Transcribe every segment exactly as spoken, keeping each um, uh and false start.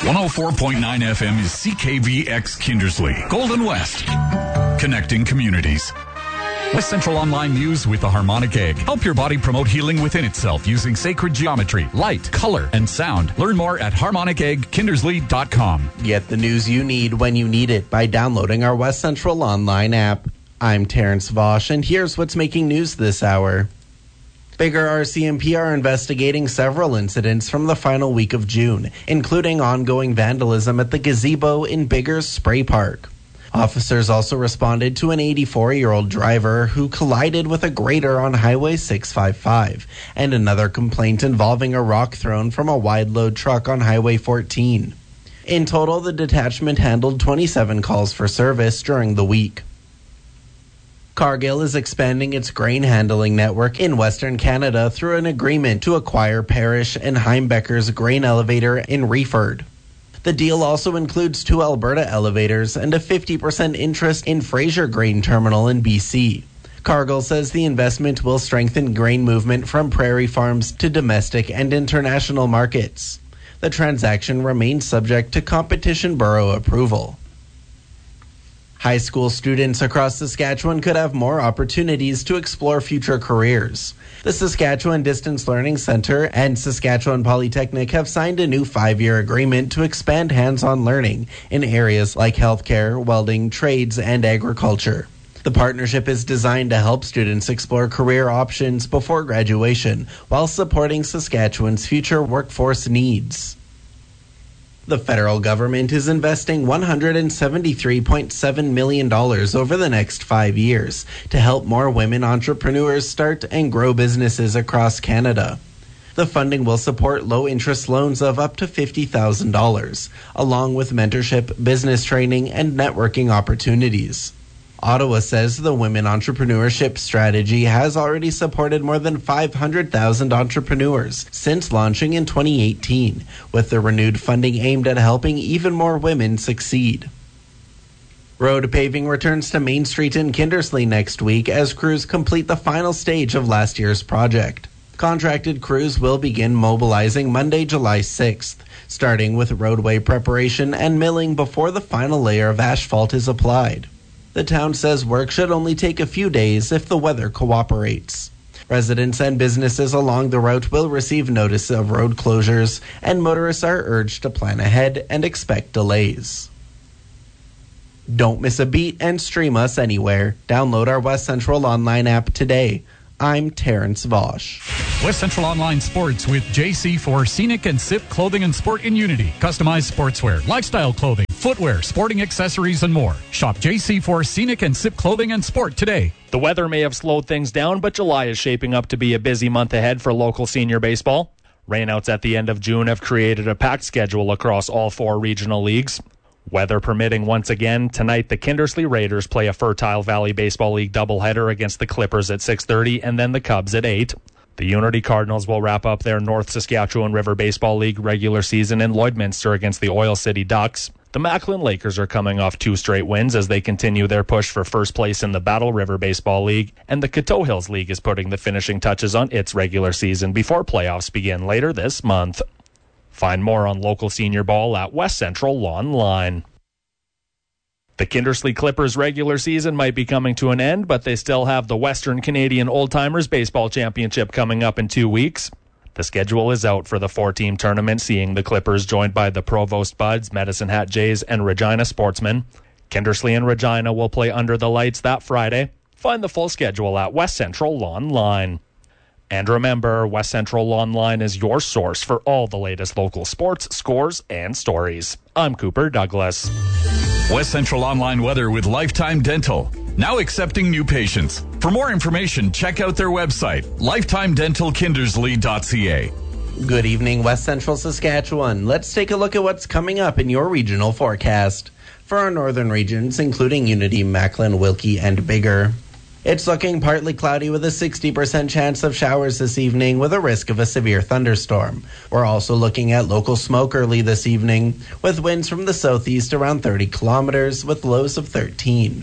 one oh four point nine F M is C K V X Kindersley, Golden West, connecting communities. West Central Online News with the Harmonic Egg. Help your body promote healing within itself using sacred geometry, light, color, and sound. Learn more at harmonic egg kindersley dot com. Get the news you need when you need it by downloading our West Central Online app. I'm Terrence Vosch, and here's what's making news this hour. Bigger R C M P are investigating several incidents from the final week of June, including ongoing vandalism at the gazebo in Bigger's Spray Park. Officers also responded to an eighty-four-year-old driver who collided with a grader on Highway six fifty-five, and another complaint involving a rock thrown from a wide-load truck on Highway fourteen. In total, the detachment handled twenty-seven calls for service during the week. Cargill is expanding its grain handling network in Western Canada through an agreement to acquire Parrish and Heimbecker's grain elevator in Reeford. The deal also includes two Alberta elevators and a fifty percent interest in Fraser Grain Terminal in B C. Cargill says the investment will strengthen grain movement from prairie farms to domestic and international markets. The transaction remains subject to Competition Bureau approval. High school students across Saskatchewan could have more opportunities to explore future careers. The Saskatchewan Distance Learning Centre and Saskatchewan Polytechnic have signed a new five-year agreement to expand hands-on learning in areas like healthcare, welding, trades, and agriculture. The partnership is designed to help students explore career options before graduation while supporting Saskatchewan's future workforce needs. The federal government is investing one hundred seventy-three point seven million dollars over the next five years to help more women entrepreneurs start and grow businesses across Canada. The funding will support low-interest loans of up to fifty thousand dollars, along with mentorship, business training, and networking opportunities. Ottawa says the Women Entrepreneurship Strategy has already supported more than five hundred thousand entrepreneurs since launching in twenty eighteen, with the renewed funding aimed at helping even more women succeed. Road paving returns to Main Street in Kindersley next week as crews complete the final stage of last year's project. Contracted crews will begin mobilizing Monday, July sixth, starting with roadway preparation and milling before the final layer of asphalt is applied. The town says work should only take a few days if the weather cooperates. Residents and businesses along the route will receive notice of road closures, and motorists are urged to plan ahead and expect delays. Don't miss a beat and stream us anywhere. Download our West Central Online app today. I'm Terrence Vosch. West Central Online Sports with J C for Scenic and Sip Clothing and Sport in Unity. Customized sportswear, lifestyle clothing, footwear, sporting accessories, and more. Shop J C for Scenic and Sip Clothing and Sport today. The weather may have slowed things down, but July is shaping up to be a busy month ahead for local senior baseball. Rainouts at the end of June have created a packed schedule across all four regional leagues. Weather permitting once again, tonight the Kindersley Raiders play a Fertile Valley Baseball League doubleheader against the Clippers at six thirty and then the Cubs at eight. The Unity Cardinals will wrap up their North Saskatchewan River Baseball League regular season in Lloydminster against the Oil City Ducks. The Macklin Lakers are coming off two straight wins as they continue their push for first place in the Battle River Baseball League, and the Coteau Hills League is putting the finishing touches on its regular season before playoffs begin later this month. Find more on local senior ball at West Central Online. The Kindersley Clippers regular season might be coming to an end, but they still have the Western Canadian Old Timers Baseball Championship coming up in two weeks. The schedule is out for the four-team tournament, seeing the Clippers joined by the Provost Buds, Medicine Hat Jays, and Regina Sportsmen. Kindersley and Regina will play under the lights that Friday. Find the full schedule at West Central Online. And remember, West Central Online is your source for all the latest local sports, scores, and stories. I'm Cooper Douglas. West Central Online weather with Lifetime Dental. Now accepting new patients. For more information, check out their website, lifetime dental kindersley dot c a. Good evening, West Central Saskatchewan. Let's take a look at what's coming up in your regional forecast. For our northern regions, including Unity, Macklin, Wilkie, and Bigger, it's looking partly cloudy with a sixty percent chance of showers this evening with a risk of a severe thunderstorm. We're also looking at local smoke early this evening with winds from the southeast around thirty kilometers with lows of thirteen.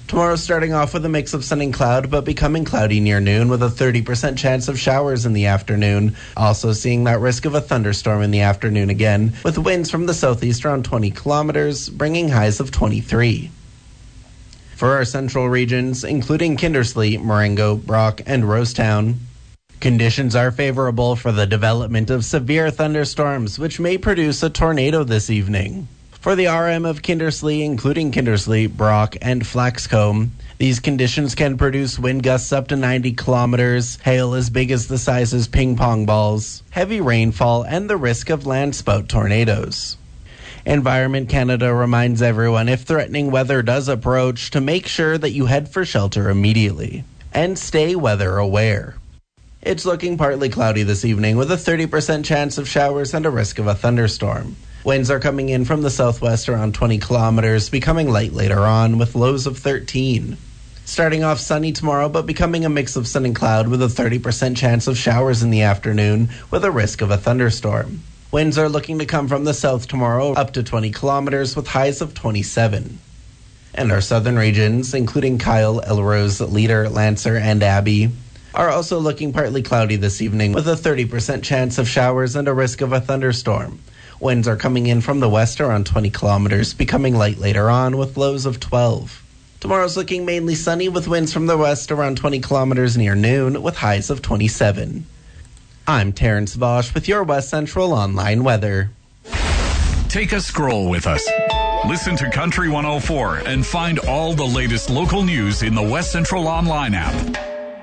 Tomorrow starting off with a mix of sun and cloud, but becoming cloudy near noon with a thirty percent chance of showers in the afternoon. Also seeing that risk of a thunderstorm in the afternoon again, with winds from the southeast around twenty kilometers, bringing highs of twenty-three. For our central regions, including Kindersley, Marengo, Brock, and Rosetown, conditions are favorable for the development of severe thunderstorms, which may produce a tornado this evening. For the R M of Kindersley, including Kindersley, Brock, and Flaxcombe, these conditions can produce wind gusts up to ninety kilometers, hail as big as the size as ping pong balls, heavy rainfall, and the risk of landspout tornadoes. Environment Canada reminds everyone if threatening weather does approach to make sure that you head for shelter immediately and stay weather aware. It's looking partly cloudy this evening with a thirty percent chance of showers and a risk of a thunderstorm. Winds are coming in from the southwest around twenty kilometers, becoming light later on with lows of thirteen. Starting off sunny tomorrow, but becoming a mix of sun and cloud with a thirty percent chance of showers in the afternoon with a risk of a thunderstorm. Winds are looking to come from the south tomorrow, up to twenty kilometers with highs of twenty-seven. And our southern regions, including Kyle, Elrose, Leader, Lancer, and Abbey, are also looking partly cloudy this evening with a thirty percent chance of showers and a risk of a thunderstorm. Winds are coming in from the west around twenty kilometers, becoming light later on with lows of twelve. Tomorrow's looking mainly sunny with winds from the west around twenty kilometers near noon with highs of twenty-seven. I'm Terrence Vosch with your West Central Online weather. Take a scroll with us. Listen to Country one oh four and find all the latest local news in the West Central Online app.